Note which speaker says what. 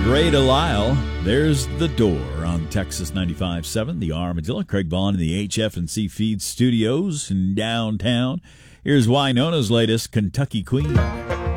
Speaker 1: Ray Delisle, there's the door on Texas 95.7, the Armadillo. Craig Vaughn in the HF&C Feed Studios in downtown. Here's Wynona's latest Kentucky Queen.